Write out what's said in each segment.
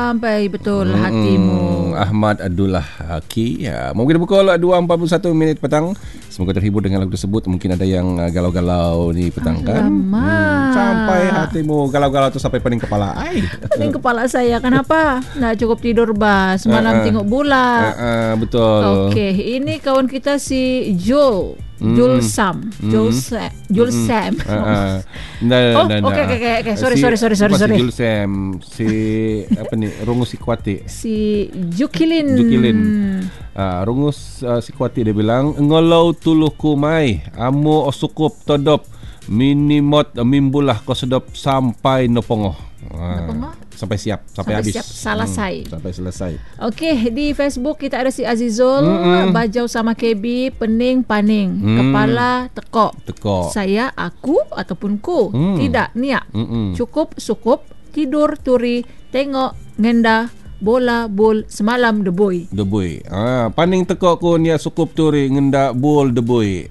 sampai betul hatimu. Ahmad Abdullah Haki. Ya, mungkin pukul 2.41 minit petang. Semoga terhibur dengan lagu tersebut. Mungkin ada yang galau-galau ni petang kan. Sampai hatimu. Galau-galau tu sampai pening kepala. Pening kepala saya. Kenapa? Nggak cukup tidur semalam tengok bola. Betul. Okey, ini kawan kita si Joel. Joel Sam. Okey. Sorry. Joel Sam. Si apa ni? Rungus Sikwati. Si Jukilin. Rungus Sikwati dia bilang, ngolau tuluku mai, amu osukup todop, minimot mimbulah ko sedop sampai nopongoh. Sampai siap, sampai habis. Sampai selesai. Okey, di Facebook kita ada si Azizul, bajau sama KB, pening paning, kepala tekok. Saya, aku ataupun ku. Tidak, niak. Cukup, sukup, tidur, turi, tengok, ngenda, bola, bol, semalam deboi. Paning tekok ku niak sukup turi, ngenda, bol, deboi.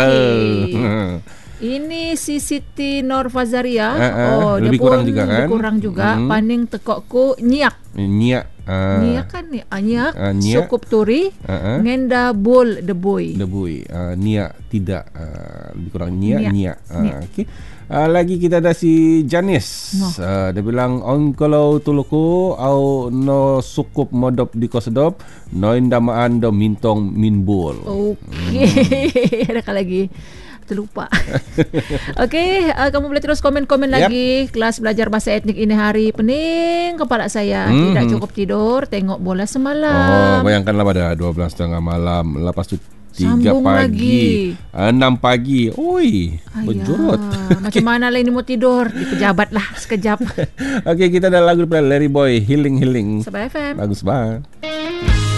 Ini si Siti Nur Fazaria. Lebih kurang juga kan? Lebih kurang juga. Paning tekokku nyiak. Nyiak kan ni? Nyiak. Sukup turi. Ngenda bol deboi. Niak tidak. Lebih kurang niak. Okey. Lagi kita ada si Janis. Dia bilang, kalau tuluku au no sukup modop di kosedop, no indamaan do mintong minbol. Okey. Ada lagi. Terlupa. Okey, kamu boleh terus komen-komen lagi. Kelas belajar bahasa etnik ini hari pening kepala saya. Tidak cukup tidur, tengok bola semalam. Bayangkanlah pada 12.30 malam, lepas tu 3 Sambung pagi, lagi. 6 pagi. Oi, berjurut. Macam mana lah ini mau tidur? Di pejabat lah sekejap. Okey, kita ada lagu daripada Larry Boy, Healing. Sabah FM. Bagus banget.